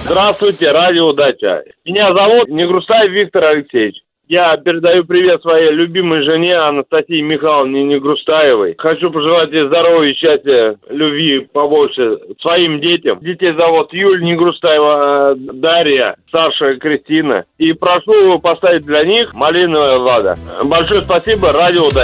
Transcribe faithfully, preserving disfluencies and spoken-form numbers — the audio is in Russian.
Здравствуйте, радио «Дача». Меня зовут Негрустаев Виктор Алексеевич. Я передаю привет своей любимой жене Анастасии Михайловне Негрустаевой. Хочу пожелать ей здоровья, счастья, любви побольше своим детям. Детей зовут Юлия Негрустаева, Дарья, старшая Кристина. И прошу поставить для них «Малиновая Лада». Большое спасибо, радио «Дача».